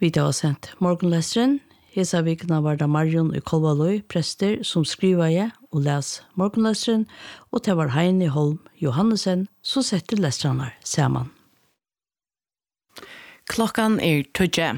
Vi har sendt morgenleseren. Hesa vikna var det Marion i Kolvaløy, prester som skriver jeg og les morgenleseren, og det var Heini Holm Johannesen som setter leserene sammen. Klokkan 12.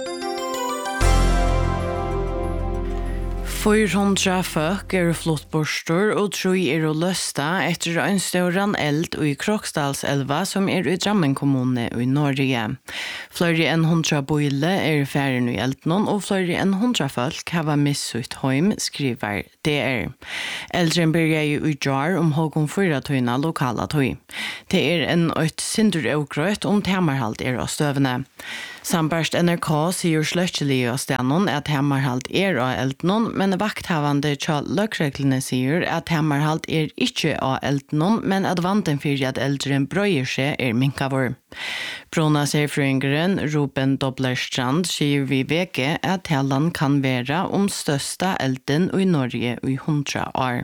400 folk flottborstor og 3 løsta etter en større eld i Kroksdalselva som i Drammen kommune i Norge. Flere enn 100 boile ferien i elden, og flere enn 100 folk har missutt heim, skriver DR. Eldren begynner i jar hågon 4 tøyna lokala tøy. Det en et sindur augrøt temarhalt av støvene. Sambarst NRK sier sløttelig av stenon at temarhalt av elden, men vakthavande tja løkreglene sier at temarhalt ikke av elden, men at vanten fyrir at eldren brøyer seg minkavur. Bruna serfrøyngeren Ruben Doblerstrand sier vi veke at talan kan være størsta elden i Norge i 100 år.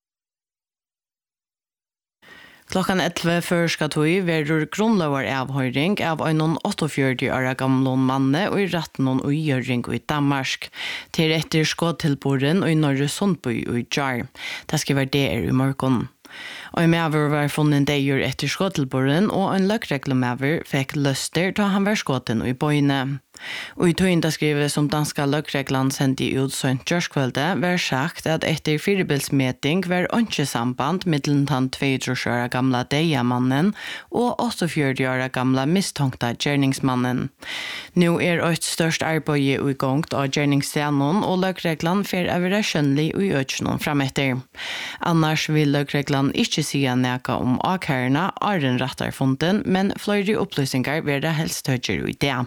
Klokkan 11 før skal tog verur grunnlovar avhøring av en 48 år gamle manne og i retten og gjøring i Danmark. Til etter skådtilboren og i Norge Sundby og i Jar. Det skal være det i morgen. Og mever var funnet deir etter skådtilboren, og en løkreglemever fikk løster da han var skåden i bøyne. Og i tøynda skrivet som danska løkreglan sendte ut Sønt Gjørskvelde var sagt at etter firebilsmeting var ikke samband mellom den 22 år gamle Deia-mannen og 48 år gamle mistånkta gjerningsmannen. Nå et størst arbeid i gang av gjerningsstenen, og løkreglan får være skjønnelig i økene fremetter. Annars vil løkreglan ikke si noe om akærene av den retterfunden, men flere opplysninger vil det helst høyere i det.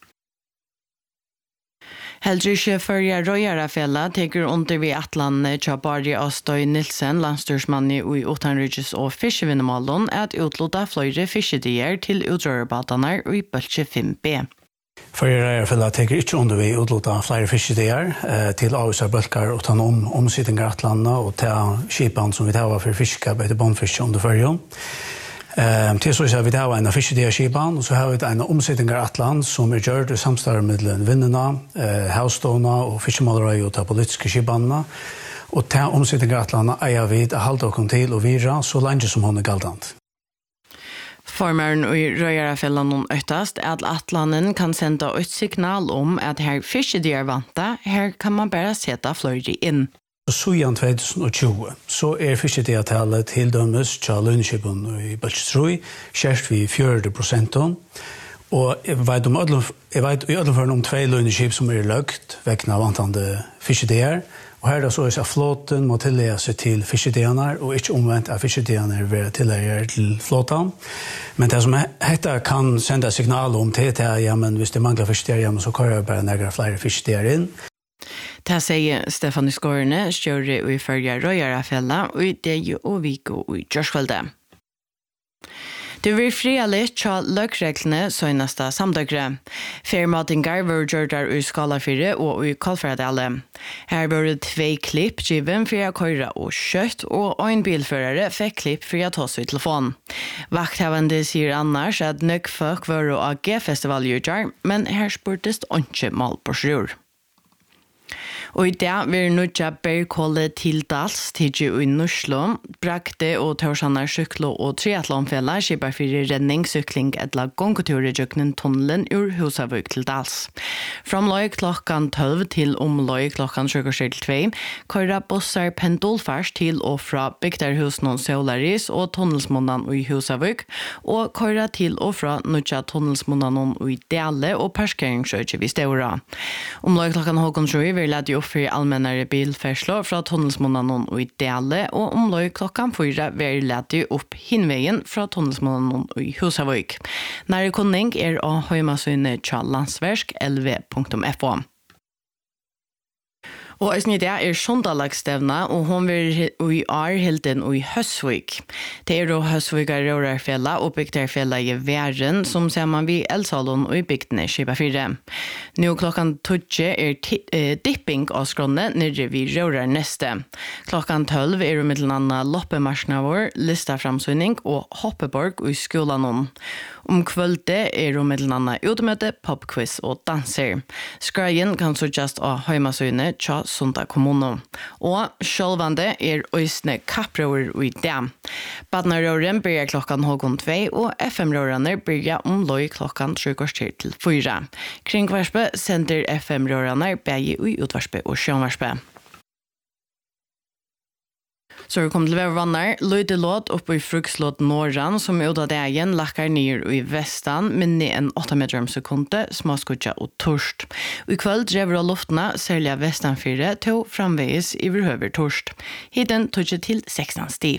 Heldrykje førja Røyarafella teker under vi Atlanne Tjabari Astøy Nilsen, landstyrsmann i Utanrykjes og Fiskevinnemålen, at utlåta flere fiskedier til utrørebatene i Bølge 5B. Førja Røyarafella teker ikke under vi utlåta flere fiskedier til avvisar bølger og ta omsidninger Atlanne og ta skipan som vi tar for fiske etter båndfiske under førja. Til så har vi da en fiskediaskipan, og så har vi en omsetninger Atlant som gjort i samstarve med vinnene, havstående og fiskemålere og de politiske skipanene. Og til omsetninger Atlant eier vi å holde oss til og vire så lenge som hun galdant. Formeren i Røyarafella øktast at Atlanten kan sende et signal om at her fiskedier vanta, her kan man bare sette flere inn. Så i 2020 så fiskediatallet til dømes til lønneskipen i Bølgestrøy, skjert vi 40%. Og jeg vet i ødelføren om 2 lønneskip som løgt vekkene av antande fiskedier. Og her så at flåten må tillegge seg til fiskedierne, og ikke omvendt at fiskedierne vil tillegge til flåten. Men det som heter kan sende signal om til ja, men hvis det mangler fiskedier, så kan jeg bare nægge flere fiskedier inn. Det sier Stefan Skårene, stjøre i førja Røyarafella, og i det og Viko i Gjørskvelde. Det vil fria litt til løkreglene søgneste samdøkere. Fermatingar var gjort der i Skalafire og i Kalfaradale. Her var det 2 klipp given for å køyre og kjøtt, og en bilførere fikk klipp for å ta seg i telefon. Vakthavende sier annars at nok folk var å AG-festivalgjør, men her spurtes ikke mål på sjur. Og i det vil nødja Bergkåle til Dals, tidlig i Norslo, brakte og tørsanar syklo og triathlonfella skipar for redning, sykling etla gongkotur i jøknen tunnelen ur Husavøk til Dals. Framløy klokkan 12 til omløy klokkan 22, køyra bussar pendolfars til og fra Bygdarhusnån Solaris og tunnelsmånen i Husavøk, og køyra til og fra nødja tunnelsmånen i Dale og parkeringsøkje vid Støra. Omløy klokkan 7 vil lade for allmennare bilferdslo fra tunnelsmånen i Dale, og omløy klokkan 4 vil lade opp hinveien fra tunnelsmånen i Husavøk. Nære kunning av høymasynet til landsversk lv.fo. Og det Sondalagsstevna, og hon vil i Hilden og i Høsvik. Det da Høsvikar Rørarfjella og Bygdarfjella i Væren, som ser man vid Elsalon og i Bygdene Kipa 4. Nå klokkan 12 dipping av skrånne nere vid Rørar neste. Klokkan 12 det middelanna loppemarsnavår, listaframsynning og hoppeborg i skolan. Om kvölde det middelanna utmøte, popquiz og danser. Skrajen kan så just av heimasyne tja Sunda kommuno. Og sjølvande øysne kapprøver i det. Badnarøren byrja klokkan 2, og FM-rørene byrja loj klokkan 3 til 4. Kringvarspe sender FM-rørene begge i utvarspe og sjønvarspe. Så vi kom til Vevervannar, løyde låt oppe i frukslåt Norran, som ut av dagen lakkar ned i vestan, men ned en 8 meter om sekunde, småskutja og torst. I kveld drever av luftene, særlig av vestanfyre, til framveis i verhøver torst. Hiden tog til 16 sti.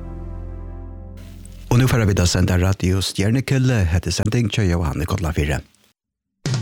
Og nå får vi da sende radio Stjernekulle, heter sending til Johanne Kodla 4.